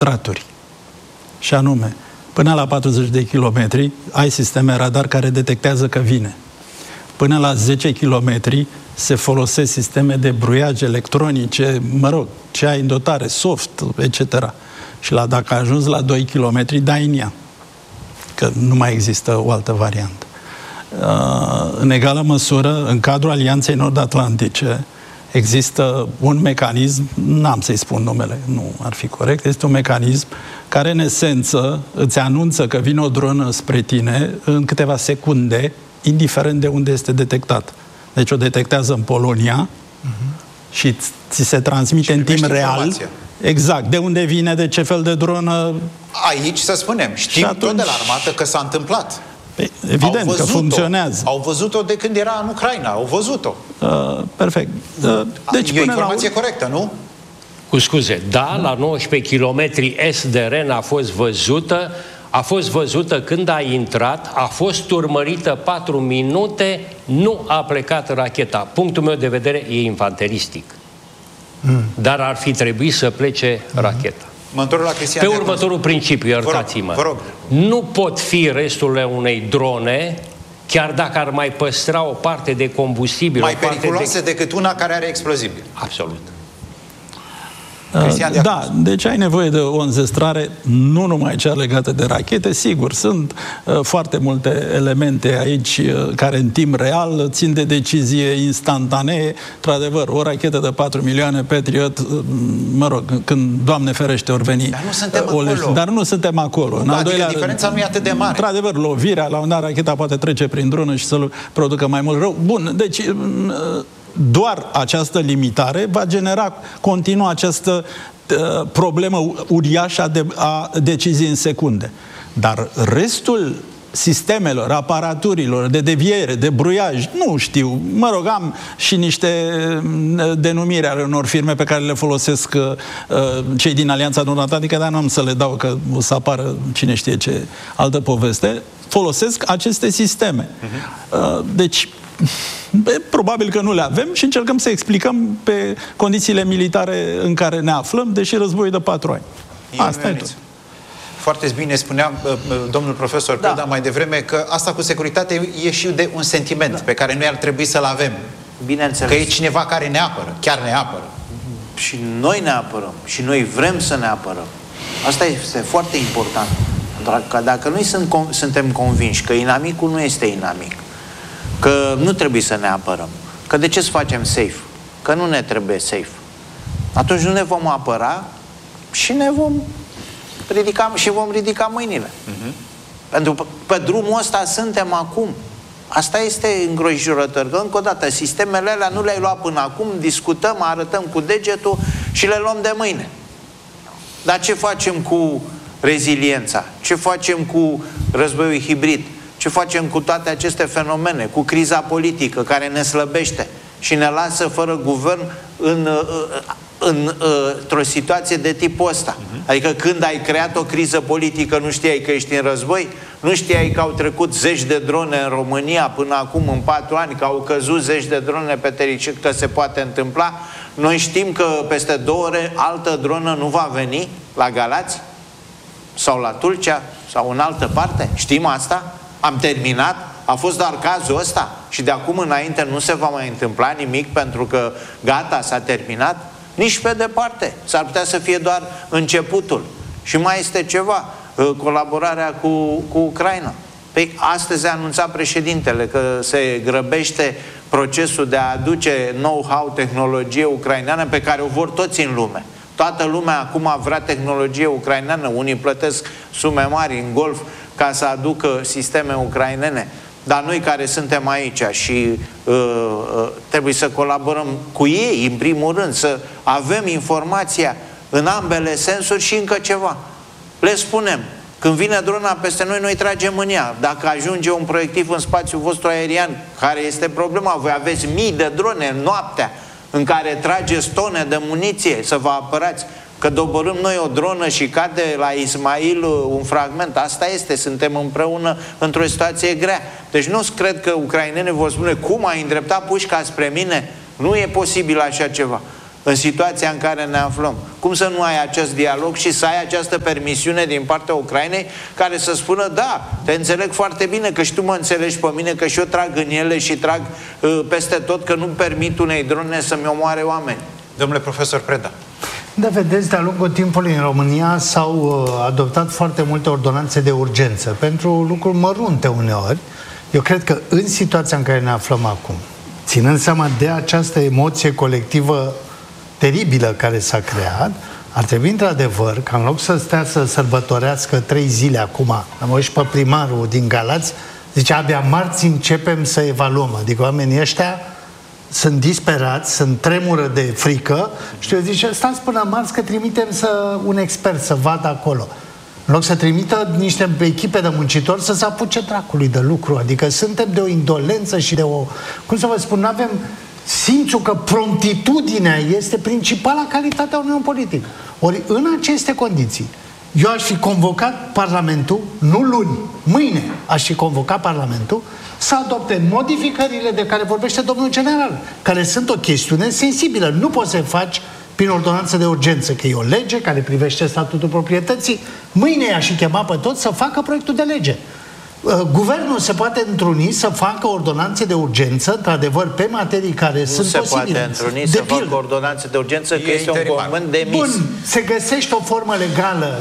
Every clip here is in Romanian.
straturi. Și anume, până la 40 de kilometri ai sisteme radar care detectează că vine. Până la 10 kilometri se folosesc sisteme de bruiaj electronice, ce ai în dotare, soft, etc. Și dacă ajungi la 2 kilometri, dai în ea. Că nu mai există o altă variantă. În egală măsură, în cadrul Alianței Nord-Atlantice, există un mecanism, n-am să-i spun numele, nu ar fi corect, este un mecanism care, în esență, îți anunță că vine o dronă spre tine în câteva secunde, indiferent de unde este detectat. Deci o detectează în Polonia și ți se transmite în timp real. Exact. De unde vine, de ce fel de dronă. Aici să spunem, știm atunci, tot de la armată că s-a întâmplat. Evident că funcționează. Au văzut-o de când era în Ucraina, au văzut-o. Perfect. Deci, e o informație corectă, nu? Cu scuze, da, la 19 km est de Ren a fost văzută când a intrat, a fost urmărită 4 minute, nu a plecat racheta. Punctul meu de vedere e infanteristic. Dar ar fi trebuit să plece racheta. Pe următorul principiu, iertați-mă. Vă rog. Nu pot fi resturile unei drone, chiar dacă ar mai păstra o parte de combustibil. Mai periculoase decât una care are explozibil. Absolut. Da, deci ai nevoie de o înzestrare, nu numai cea legată de rachete, sigur, sunt foarte multe elemente aici care în timp real țin de decizie instantanee. Într-adevăr, o rachetă de 4 milioane Patriot, când, Doamne ferește, ori veni. Dar nu suntem acolo. Dar nu suntem acolo. Adică diferența nu e atât de mare. Într-adevăr, lovirea, la un dat racheta poate trece prin dronă și să producă mai mult rău. Bun, deci doar această limitare va genera continuu această problemă uriașă a deciziei în secunde. Dar restul sistemelor, aparaturilor de deviere, de bruiaj, nu știu, am și niște denumiri ale unor firme pe care le folosesc cei din Alianța Nord-Atlantică, dar nu am să le dau, că o să apară cine știe ce altă poveste, folosesc aceste sisteme. Deci probabil că nu le avem și încercăm să explicăm pe condițiile militare în care ne aflăm, deși războiul de 4 ani. Asta e tot. Foarte bine spunea domnul profesor Preda mai devreme că asta cu securitate e și de un sentiment pe care noi ar trebui să-l avem. Bineînțeles. Că e cineva care ne apără, chiar ne apără. Și noi ne apărăm. Și noi vrem să ne apărăm. Asta este foarte important. Dacă noi suntem convinși că inamicul nu este inamic, că nu trebuie să ne apărăm, că de ce să facem safe, că nu ne trebuie safe, atunci nu ne vom apăra și ne vom ridica mâinile. Pentru că pe drumul ăsta suntem acum. Asta este îngrojurător, că încă o dată sistemele alea nu le-ai luat până acum, discutăm, arătăm cu degetul și le luăm de mâine. Dar ce facem cu reziliența? Ce facem cu războiul hibrid? Ce facem cu toate aceste fenomene? Cu criza politică care ne slăbește și ne lasă fără guvern într-o situație de tipul ăsta. Adică când ai creat o criză politică, nu știai că ești în război? Nu știai că au trecut 10 de drone în România până acum, în 4 ani, că au căzut 10 de drone pe teritoriu, că se poate întâmpla? Noi știm că peste 2 ore altă dronă nu va veni la Galați? Sau la Tulcea? Sau în altă parte? Știm asta? Am terminat? A fost doar cazul ăsta? Și de acum înainte nu se va mai întâmpla nimic pentru că gata, s-a terminat? Nici pe departe. S-ar putea să fie doar începutul. Și mai este ceva, colaborarea cu Ucraina. Păi astăzi a anunțat președintele că se grăbește procesul de a aduce know-how, tehnologie ucraineană pe care o vor toți în lume. Toată lumea acum vrea tehnologie ucraineană. Unii plătesc sume mari în golf ca să aducă sisteme ucrainene. Dar noi care suntem aici și trebuie să colaborăm cu ei, în primul rând, să avem informația în ambele sensuri și încă ceva. Le spunem, când vine drona peste noi, noi tragem în ea. Dacă ajunge un proiectiv în spațiul vostru aerian, care este problema? Voi aveți mii de drone noaptea în care trageți tone de muniție să vă apărați. Că doborâm noi o dronă și cade la Ismail un fragment. Asta este, suntem împreună într-o situație grea. Deci nu cred că ucrainenii vor spune cum ai îndreptat pușca spre mine. Nu e posibil așa ceva. în situația în care ne aflăm? Cum să nu ai acest dialog și să ai această permisiune din partea Ucrainei care să spună, da, te înțeleg foarte bine, că și tu mă înțelegi pe mine, că și eu trag în ele și trag peste tot, că nu permit unei drone să-mi omoare oameni. Domnule profesor Preda. Da, vedeți, de-a lungul timpului în România s-au adoptat foarte multe ordonanțe de urgență pentru lucruri mărunte uneori. Eu cred că în situația în care ne aflăm acum, ținând seama de această emoție colectivă teribilă care s-a creat, ar trebui într-adevăr ca în loc să stea să sărbătorească 3 zile acum, am auzit pe primarul din Galați, zice, abia marți începem să evaluăm. Adică oamenii ăștia sunt disperați, sunt tremură de frică și eu zice, stați până marți că trimitem un expert să vadă acolo. În loc să trimită niște echipe de muncitori să se apuce dracului de lucru. Adică suntem de o indolență și de o... Cum să vă spun, nu avem simțul că promptitudinea este principala calitate a unui om politic. Ori în aceste condiții, eu aș fi convocat Parlamentul, nu luni, mâine aș fi convocat Parlamentul să adopte modificările de care vorbește domnul general, care sunt o chestiune sensibilă. Nu poți să faci prin ordonanță de urgență, că e o lege care privește statutul proprietății. Mâine i-aș fi chema pe toți să facă proiectul de lege. Guvernul se poate întruni să facă ordonanțe de urgență, într-adevăr, pe materii care sunt posibile. Nu se poate întruni să facă ordonanțe de urgență, că este un cuvânt demis. Bun, se găsește o formă legală.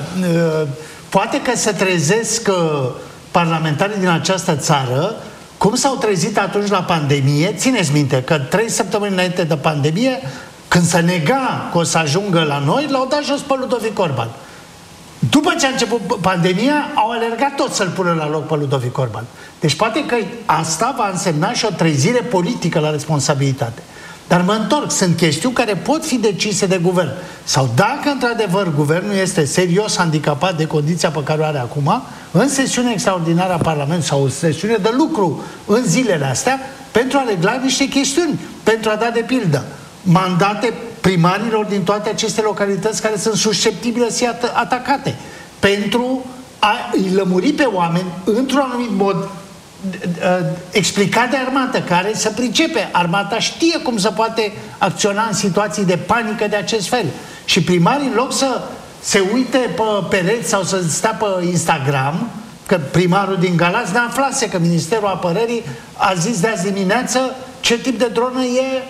Poate că se trezesc parlamentarii din această țară, cum s-au trezit atunci la pandemie. Țineți minte că 3 săptămâni înainte de pandemie, când se nega că o să ajungă la noi, l-au dat jos pe Ludovic Orban. După ce a început pandemia, au alergat tot să-l pună la loc pe Ludovic Orban. Deci poate că asta va însemna și o trezire politică la responsabilitate. Dar mă întorc, sunt chestiuni care pot fi decise de guvern. Sau dacă într-adevăr guvernul este serios handicapat de condiția pe care o are acum, în sesiune extraordinară a Parlamentului sau în sesiune de lucru în zilele astea, pentru a regla niște chestiuni, pentru a da de pildă mandate primarilor din toate aceste localități care sunt susceptibile să fie atacate, pentru a îi lămuri pe oameni într-un anumit mod explicat de armată, care să pricepe. Armata știe cum se poate acționa în situații de panică de acest fel. Și primarii, în loc să se uite pe pereți sau să stea pe Instagram, că primarul din Galați ne aflase că Ministerul Apărării a zis de azi dimineață ce tip de dronă e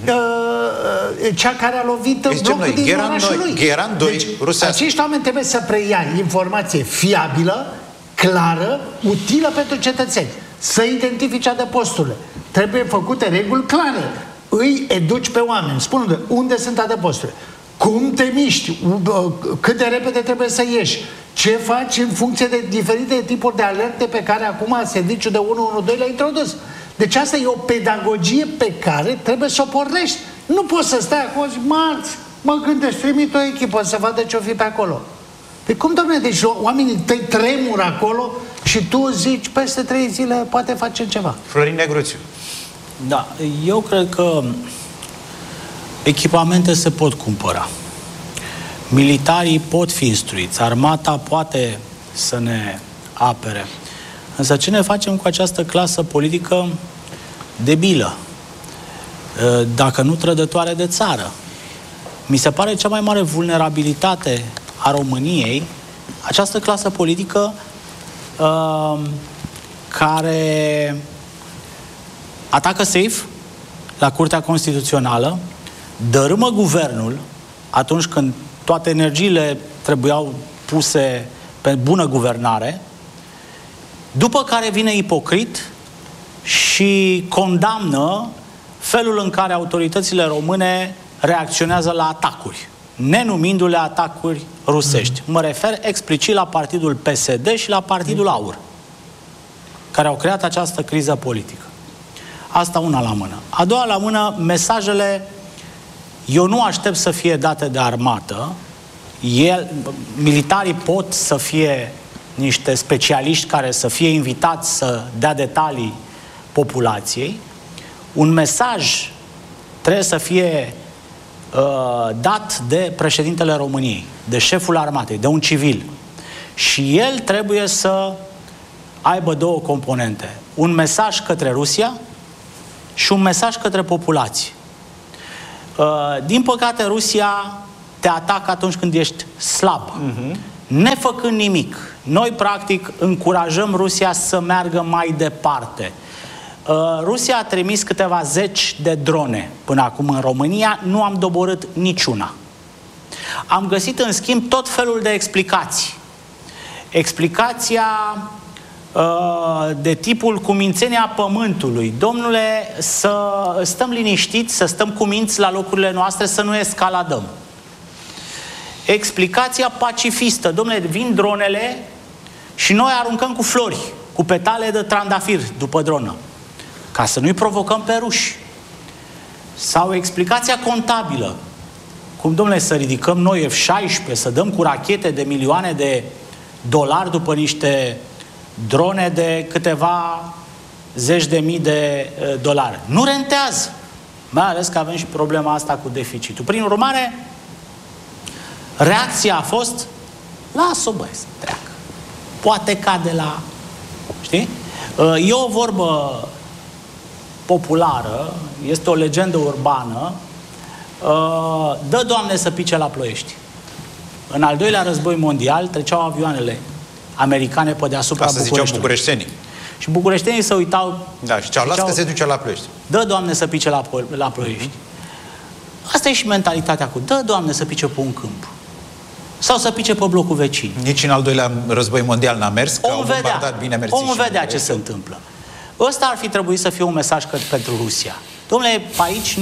cea care a lovit blocul din orașul lui. Gheran 2, deci, acești oameni trebuie să preia informație fiabilă, clară, utilă pentru cetățeni. Să identifice adăposturile. Trebuie făcute reguli clare. Îi educi pe oameni. Spune unde sunt adăposturile. Cum te miști, cât de repede trebuie să ieși, ce faci în funcție de diferite tipuri de alerte pe care acum serviciul de 112 le-a introdus. Deci asta e o pedagogie pe care trebuie să o pornești. Nu poți să stai acolo și marți, mă gândesc, trimit o echipă să vadă ce-o fi pe acolo. Păi cum, domnule, deci oamenii tăi tremură acolo și tu zici peste 3 zile poate facem ceva. Florin Negruțiu. Da, eu cred că echipamente se pot cumpăra. Militarii pot fi instruiți, armata poate să ne apere. Însă ce ne facem cu această clasă politică debilă, dacă nu trădătoare de țară? Mi se pare cea mai mare vulnerabilitate a României această clasă politică care atacă safe la Curtea Constituțională, dărâmă guvernul atunci când toate energiile trebuiau puse pe bună guvernare, după care vine ipocrit și condamnă felul în care autoritățile române reacționează la atacuri, nenumindu-le atacuri rusești. Mă refer explicit la partidul PSD și la partidul AUR, care au creat această criză politică. Asta una la mână. A doua la mână, mesajele, eu nu aștept să fie date de armată. Militarii pot să fie niște specialiști care să fie invitați să dea detalii populației. Un mesaj trebuie să fie dat de președintele României, de șeful armatei, de un civil. Și el trebuie să aibă două componente. Un mesaj către Rusia și un mesaj către populație. Din păcate, Rusia te atacă atunci când ești slab. Nefăcând nimic. Noi, practic, încurajăm Rusia să meargă mai departe. Rusia a trimis câteva zeci de drone până acum în România, nu am doborât niciuna. Am găsit, în schimb, tot felul de explicații. Explicația de tipul cumințenia pământului. Domnule, să stăm liniștiți, să stăm cuminți la locurile noastre, să nu escaladăm. Explicația pacifistă. Domnule, vin dronele și noi aruncăm cu flori, cu petale de trandafir după dronă, ca să nu-i provocăm pe ruși. Sau explicația contabilă. Cum, domnule, să ridicăm noi F-16, să dăm cu rachete de milioane de dolari după niște drone de câteva zeci de mii de dolari. Nu rentează. Mai ales că avem și problema asta cu deficitul. Prin urmare, reacția a fost: lasă-o, băi, să treacă. Poate cade la... Știi? E o vorbă populară, este o legendă urbană, dă, Doamne, să pice la Ploiești. În al doilea război mondial treceau avioanele americane pe deasupra Bucureștiului. Asta ziceau bucureștenii. Și bucureștenii se uitau... Da, și ziceau, lasă că se duce la Ploiești. Dă, Doamne, să pice la Ploiești. Asta e și mentalitatea cu dă, Doamne, să pice pe un câmp. Sau să pice pe blocul vecin. Nici în al doilea război mondial n-a mers, că au bombardat bine mersi. Omul vedea ce se întâmplă. Ăsta ar fi trebuit să fie un mesaj pentru Rusia. Dom'le, pe aici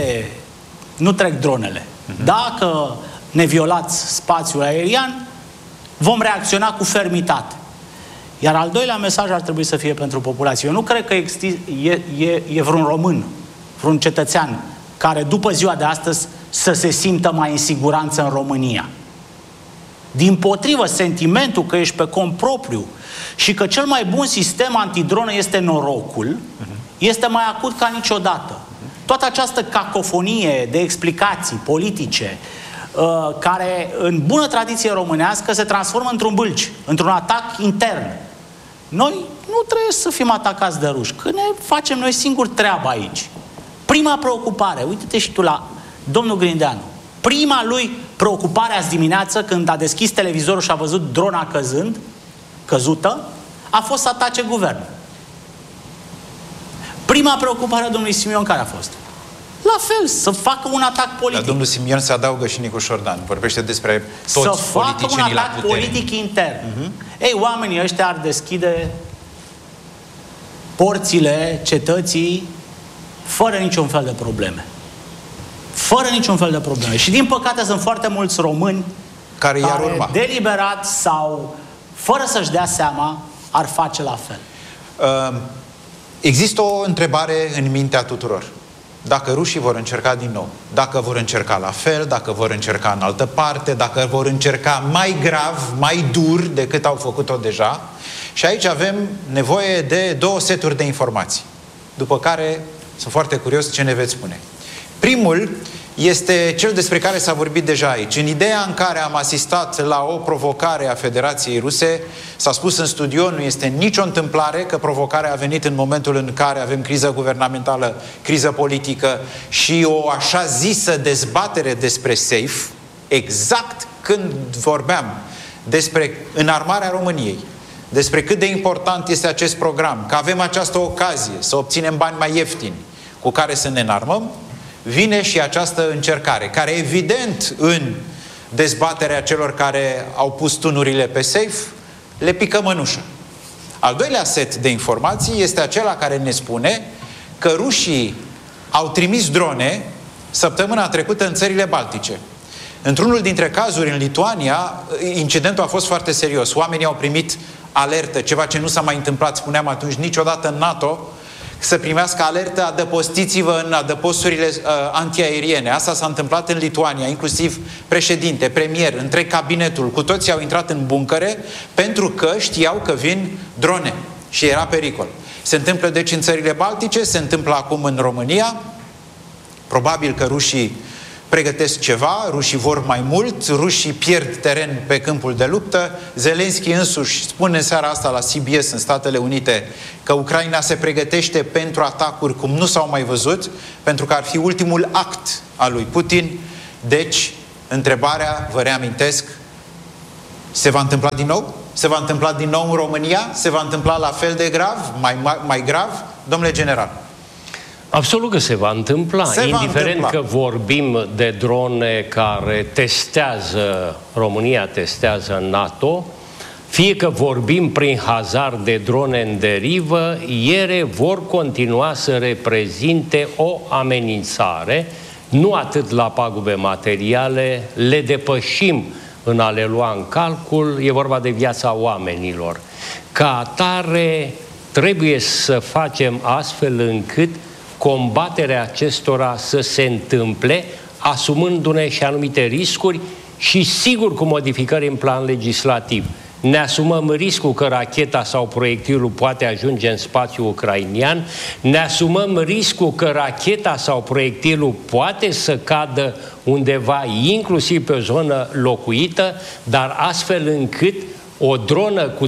nu trec dronele. Dacă ne violați spațiul aerian, vom reacționa cu fermitate. Iar al doilea mesaj ar trebui să fie pentru populație. Eu nu cred că e vreun român, vreun cetățean care după ziua de astăzi să se simtă mai în siguranță în România. Dimpotrivă, sentimentul că ești pe cont propriu și că cel mai bun sistem antidronă este norocul, este mai acut ca niciodată. Toată această cacofonie de explicații politice, care în bună tradiție românească se transformă într-un bâlci, într-un atac intern. Noi nu trebuie să fim atacați de ruși, că ne facem noi singuri treaba aici. Prima preocupare, uite-te și tu la domnul Grindeanu, prima lui preocupare azi dimineață, când a deschis televizorul și a văzut drona căzută, a fost să atace guvernul. Prima preocupare a domnului Simion care a fost? La fel, să facă un atac politic. Dar domnul Simion se adaugă și Nicu Șordan. Vorbește despre toți politicienii la putere. Să facă un atac politic intern. Ei, oamenii ăștia ar deschide porțile cetății fără niciun fel de probleme. Fără niciun fel de probleme. Și din păcate sunt foarte mulți români care deliberat sau fără să-și dea seama ar face la fel. Există o întrebare în mintea tuturor. Dacă rușii vor încerca din nou, dacă vor încerca la fel, dacă vor încerca în altă parte, dacă vor încerca mai grav, mai dur decât au făcut-o deja. Și aici avem nevoie de două seturi de informații. După care sunt foarte curios ce ne veți spune. Primul este cel despre care s-a vorbit deja aici. În ideea în care am asistat la o provocare a Federației Ruse, s-a spus în studio, nu este nicio întâmplare că provocarea a venit în momentul în care avem criză guvernamentală, criză politică și o așa zisă dezbatere despre SAFE, exact când vorbeam despre înarmarea României, despre cât de important este acest program, că avem această ocazie să obținem bani mai ieftini cu care să ne înarmăm, vine și această încercare, care evident în dezbaterea celor care au pus tunurile pe SAFE, le pică mănușă. Al doilea set de informații este acela care ne spune că rușii au trimis drone săptămâna trecută în țările Baltice. Într-unul dintre cazuri, în Lituania, incidentul a fost foarte serios. Oamenii au primit alertă, ceva ce nu s-a mai întâmplat, spuneam atunci, niciodată în NATO, să primească alertă, adăpostiți-vă în adăposturile antiaeriene. Asta s-a întâmplat în Lituania, inclusiv președinte, premier, întreg cabinetul, cu toții au intrat în buncăre pentru că știau că vin drone și era pericol. Se întâmplă deci în țările Baltice, se întâmplă acum în România. Probabil că rușii pregătesc ceva, rușii vor mai mult, rușii pierd teren pe câmpul de luptă. Zelenski însuși spune seara asta la CBS în Statele Unite că Ucraina se pregătește pentru atacuri cum nu s-au mai văzut, pentru că ar fi ultimul act al lui Putin. Deci, întrebarea, vă reamintesc, se va întâmpla din nou? Se va întâmpla din nou în România? Se va întâmpla la fel de grav? Mai grav? Domnule general. Absolut că se va întâmpla, indiferent că vorbim de drone care testează, România testează NATO, fie că vorbim prin hazard de drone în derivă, ele vor continua să reprezinte o amenințare, nu atât la pagube materiale, le depășim în a le lua în calcul, e vorba de viața oamenilor. Ca atare, trebuie să facem astfel încât combaterea acestora să se întâmple, asumându-ne și anumite riscuri și sigur cu modificări în plan legislativ. Ne asumăm riscul că racheta sau proiectilul poate ajunge în spațiul ucrainian, ne asumăm riscul că racheta sau proiectilul poate să cadă undeva, inclusiv pe o zonă locuită, dar astfel încât o dronă cu 30-50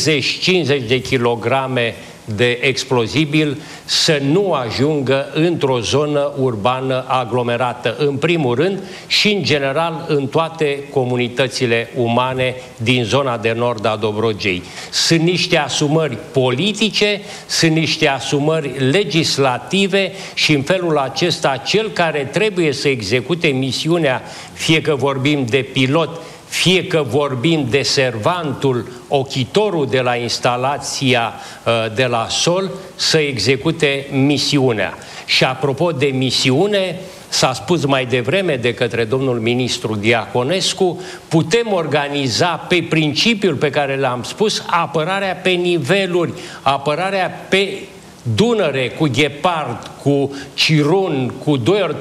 de kilograme de explozibil să nu ajungă într-o zonă urbană aglomerată, în primul rând și în general în toate comunitățile umane din zona de nord a Dobrogei. Sunt niște asumări politice, sunt niște asumări legislative și în felul acesta cel care trebuie să execute misiunea, fie că vorbim de pilot, fie că vorbim de servantul, ochitorul de la instalația de la sol, să execute misiunea. Și apropo de misiune, s-a spus mai devreme de către domnul ministru Diaconescu, putem organiza pe principiul pe care l-am spus, apărarea pe niveluri, apărarea pe Dunăre, cu Ghepard, cu Cirun, cu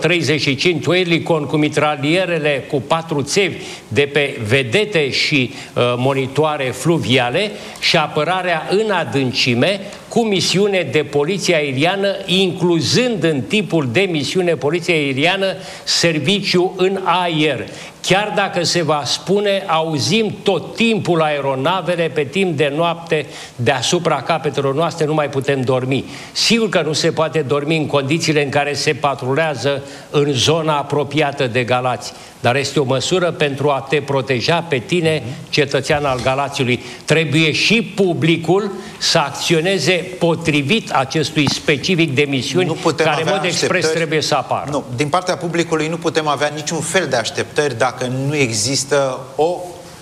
2x35, cu Helicon, cu mitralierele, cu 4 țevi de pe vedete și monitoare fluviale și apărarea în adâncime cu misiune de poliție aeriană, incluzând în tipul de misiune poliție aeriană serviciu în aer. Chiar dacă se va spune, auzim tot timpul aeronavele pe timp de noapte deasupra capetelor noastre, nu mai putem dormi. Sigur că nu se poate dormi în condițiile în care se patrulează în zona apropiată de Galați, dar este o măsură pentru a te proteja pe tine, cetățean al Galațiului. Trebuie și publicul să acționeze potrivit acestui specific de misiuni care, în mod expres, trebuie să apară. Nu, din partea publicului nu putem avea niciun fel de așteptări dacă nu există o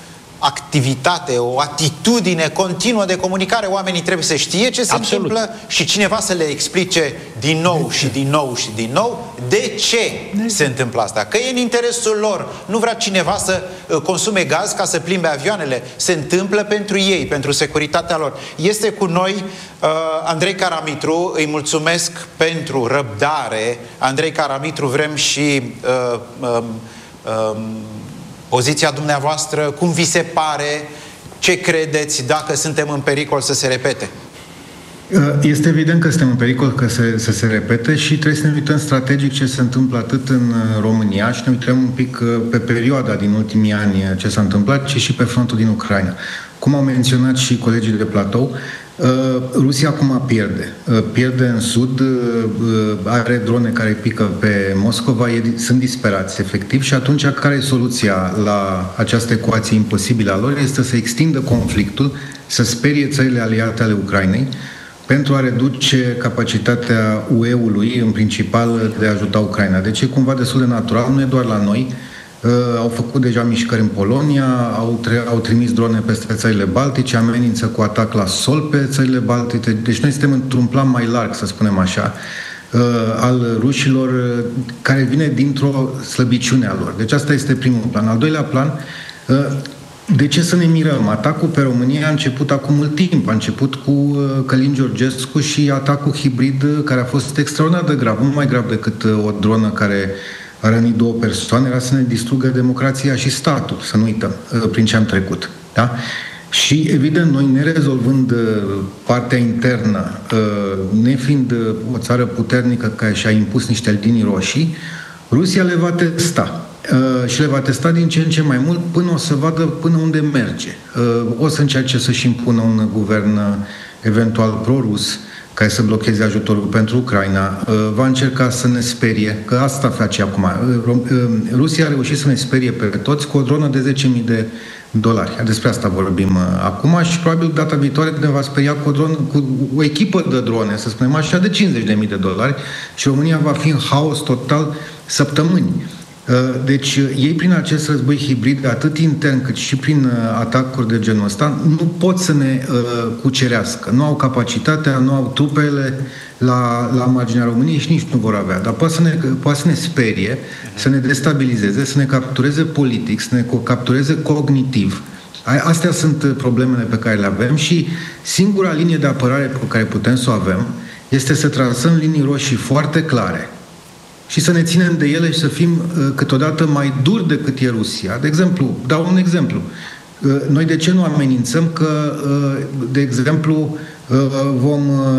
activitate, o atitudine continuă de comunicare. Oamenii trebuie să știe ce se întâmplă și cineva să le explice din nou și din nou și din nou de ce se întâmplă asta. Că e în interesul lor. Nu vrea cineva să consume gaz ca să plimbe avioanele. Se întâmplă pentru ei, pentru securitatea lor. Este cu noi Andrei Caramitru. Îi mulțumesc pentru răbdare. Andrei Caramitru, vrem și poziția dumneavoastră, cum vi se pare, ce credeți, dacă suntem în pericol să se repete? Este evident că suntem în pericol să se repete și trebuie să ne uităm strategic ce se întâmplă atât în România și ne uităm un pic pe perioada din ultimii ani ce s-a întâmplat, ci și pe frontul din Ucraina. Cum au menționat și colegii de platou, Rusia acum pierde în sud, are drone care pică pe Moscova, sunt disperați efectiv și atunci care e soluția la această ecuație imposibilă a lor? Este să extindă conflictul, să sperie țările aliate ale Ucrainei pentru a reduce capacitatea UE-ului în principal de a ajuta Ucraina. Deci e cumva destul de natural, nu e doar la noi. Au făcut deja mișcări în Polonia, au trimis drone peste țările Baltice, amenință cu atac la sol pe țările Baltice. Deci noi suntem într-un plan mai larg, să spunem așa, al rușilor, care vine dintr-o slăbiciune a lor. Deci asta este primul plan. Al doilea plan, de ce să ne mirăm? Atacul pe România a început acum mult timp. A început cu Călin Georgescu și atacul hibrid care a fost extraordinar de grav, mult mai grav decât o dronă care a rănit 2 persoane, era să ne distrugă democrația și statul, să nu uităm, prin ce am trecut. Da? Și, evident, noi nerezolvând partea internă, nefiind o țară puternică care și-a impus niște linii roșii, Rusia le va testa. Și le va testa din ce în ce mai mult până o să vadă până unde merge. O să încerce să-și impună un guvern eventual pro-rus care să blocheze ajutorul pentru Ucraina. Va încerca să ne sperie, că asta face acum. Rusia a reușit să ne sperie pe toți cu o dronă de $10.000. Despre asta vorbim acum și probabil data viitoare ne va speria cu o echipă de drone, să spunem așa, de $50.000 și România va fi în haos total săptămâni. Deci ei prin acest război hibrid, atât intern cât și prin atacuri de genul ăsta, nu pot să ne cucerească. Nu au capacitatea, nu au trupele la marginea României și nici nu vor avea. Dar poate să ne sperie, să ne destabilizeze, să ne captureze politic, să ne captureze cognitiv. Astea sunt problemele pe care le avem și singura linie de apărare pe care putem să o avem este să trasăm linii roșii foarte clare și să ne ținem de ele și să fim câteodată mai duri decât e Rusia. De exemplu, dau un exemplu. Noi de ce nu amenințăm că, de exemplu, vom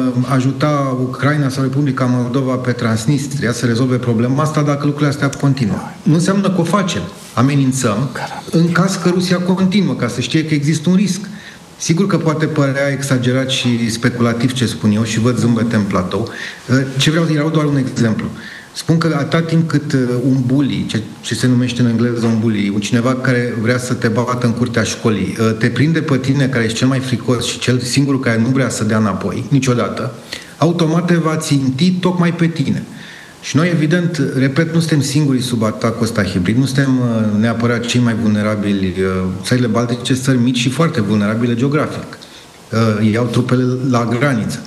ajuta Ucraina sau Republica Moldova pe Transnistria să rezolve problema asta dacă lucrurile astea continuă? Nu înseamnă că o facem. Amenințăm în caz că Rusia continuă, ca să știe că există un risc. Sigur că poate părea exagerat și speculativ ce spun eu și văd zâmbete în platou. Ce vreau, erau doar un exemplu. Spun că atât timp cât un bully, ce se numește în engleză un bully, cineva care vrea să te bată în curtea școlii, te prinde pe tine, care ești cel mai fricos și cel singur care nu vrea să dea înapoi, niciodată, automat te va ținti tocmai pe tine. Și noi, evident, repet, nu suntem singurii sub atacul ăsta hibrid, nu suntem neapărat cei mai vulnerabili. Țările baltice, țări mici și foarte vulnerabile geografic. Ei au trupele la graniță.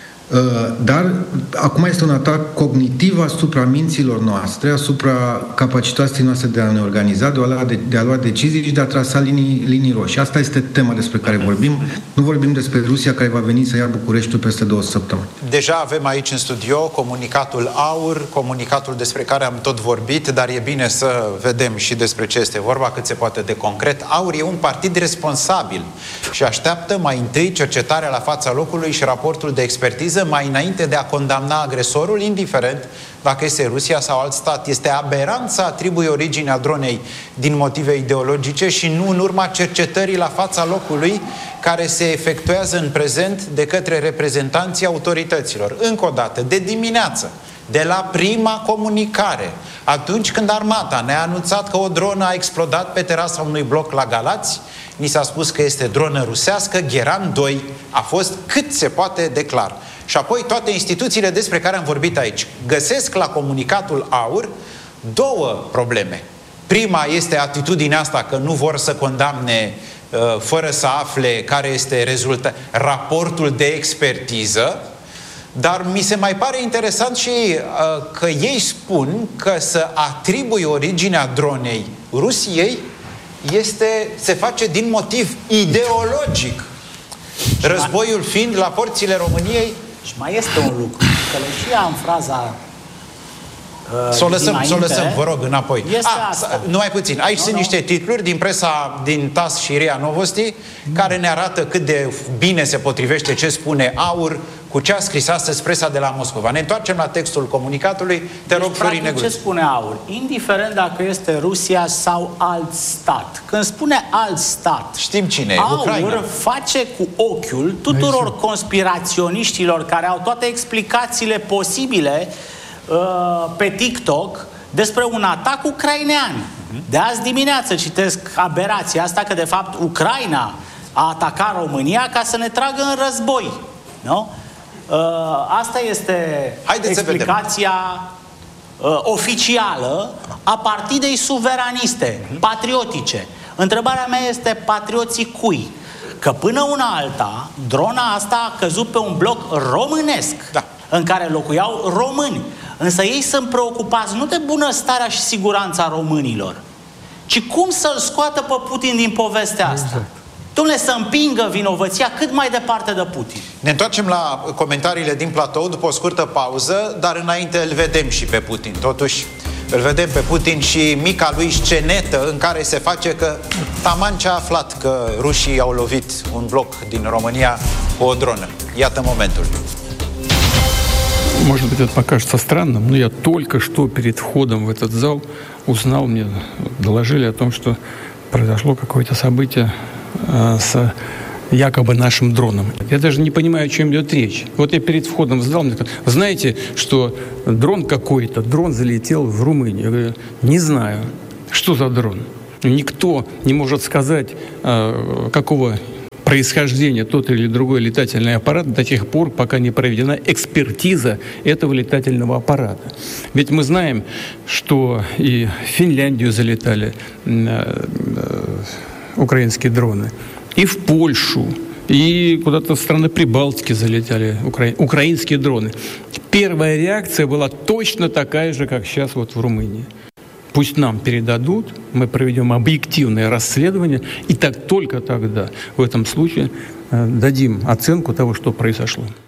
Dar acum este un atac cognitiv asupra minților noastre, asupra capacității noastre de a ne organiza, de a lua decizii și de a trasa linii roșii. Asta este tema despre care vorbim. Nu vorbim despre Rusia care va veni să ia Bucureștiul peste 2 săptămâni. Deja avem aici în studio comunicatul AUR, comunicatul despre care am tot vorbit, dar e bine să vedem și despre ce este vorba, cât se poate de concret. AUR e un partid responsabil și așteaptă mai întâi cercetarea la fața locului și raportul de expertiză mai înainte de a condamna agresorul, indiferent dacă este Rusia sau alt stat. Este aberant să atribui originea dronei din motive ideologice și nu în urma cercetării la fața locului care se efectuează în prezent de către reprezentanții autorităților. Încă o dată, de dimineață, de la prima comunicare, atunci când armata ne-a anunțat că o dronă a explodat pe terasa unui bloc la Galați, ni s-a spus că este dronă rusească, Gheran 2 a fost cât se poate de clar. Și apoi toate instituțiile despre care am vorbit aici găsesc la comunicatul AUR 2 probleme. Prima este atitudinea asta că nu vor să condamne fără să afle care este raportul de expertiză, dar mi se mai pare interesant și că ei spun că să atribui originea dronei Rusiei se face din motiv ideologic. Războiul fiind la porțile României. Și mai este un lucru, că le și în fraza Să o lăsăm, vă rog, înapoi. Numai puțin. Aici sunt niște titluri din presa din TASS și RIA Novosti care ne arată cât de bine se potrivește ce spune AUR cu ce a scris astăzi presa de la Moscova. Ne întoarcem la textul comunicatului. Te rog, Florin Negru. Ce spune AUR? Indiferent dacă este Rusia sau alt stat. Când spune alt stat, știm cine e, AUR Ucraina. face cu ochiul tuturor conspiraționiștilor care au toate explicațiile posibile pe TikTok despre un atac ucrainean. De azi dimineață citesc aberația asta că de fapt Ucraina a atacat România ca să ne tragă în război. Nu? Asta este explicația oficială a partidei suveraniste, patriotice. Întrebarea mea este: patrioții cui? Că până una alta, drona asta a căzut pe un bloc românesc, în care locuiau români. Însă ei sunt preocupați nu de bunăstarea și siguranța românilor, ci cum să-l scoată pe Putin din povestea asta. Exact. Dom'le, să împingă vinovăția cât mai departe de Putin. Ne întoarcem la comentariile din platou după o scurtă pauză, dar înainte îl vedem și pe Putin. Totuși, îl vedem pe Putin și mica lui scenetă în care se face că taman ce a aflat că rușii au lovit un bloc din România cu o dronă. Iată momentul. Может быть, это покажется странным, но я только что перед входом в этот зал узнал, мне доложили о том, что произошло какое-то событие с якобы нашим дроном. Я даже не понимаю, о чем идет речь. Вот я перед входом в зал, мне сказали: знаете, что дрон залетел в Румынию? Я говорю: не знаю. Что за дрон? Никто не может сказать, какого происхождения тот или другой летательный аппарат до тех пор, пока не проведена экспертиза этого летательного аппарата. Ведь мы знаем, что и в Финляндию залетали украинские дроны, и в Польшу, и куда-то в страны Прибалтики залетали украинские дроны. Первая реакция была точно такая же, как сейчас вот в Румынии. Пусть нам передадут, мы проведем объективное расследование, и только тогда в этом случае дадим оценку того, что произошло.